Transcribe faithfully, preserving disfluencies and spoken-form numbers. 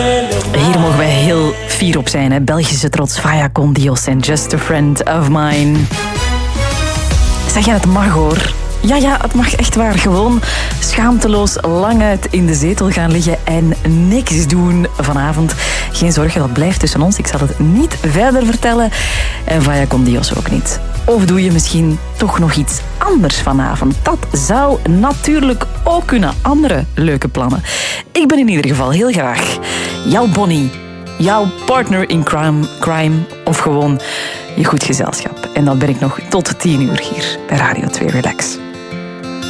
Hier mogen wij heel fier op zijn, hè? Belgische trots, Faya con Dios en Just a Friend of Mine. Zeg je, het mag hoor. Ja, ja, het mag echt waar. Gewoon schaamteloos lang uit in de zetel gaan liggen en niks doen vanavond. Geen zorgen, dat blijft tussen ons. Ik zal het niet verder vertellen. En Faya con Dios ook niet. Of doe je misschien toch nog iets anders vanavond? Dat zou natuurlijk ook kunnen. Andere leuke plannen. Ik ben in ieder geval heel graag jouw Bonnie. Jouw partner in crime, crime of gewoon je goed gezelschap. En dat ben ik nog tot tien uur hier bij Radio twee Relax.